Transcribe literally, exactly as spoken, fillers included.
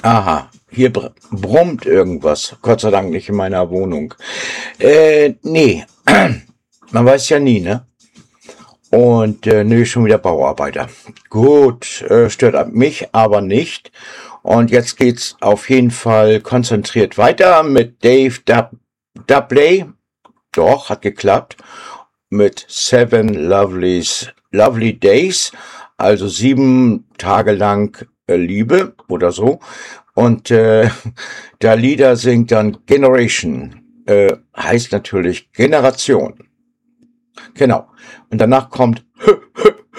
Aha, hier br brummt irgendwas. Gott sei Dank nicht in meiner Wohnung. Äh, nee, man weiß ja nie, ne? Und äh, nee, schon wieder Bauarbeiter. Gut, äh, stört mich aber nicht. Und jetzt geht's auf jeden Fall konzentriert weiter mit Dave Dub Dubley. Doch, hat geklappt. Mit Seven Lovelies, Lovely Days. Also sieben Tage lang äh, Liebe oder so. Und äh, der Lieder singt dann Generation. Äh, heißt natürlich Generation. Genau. Und danach kommt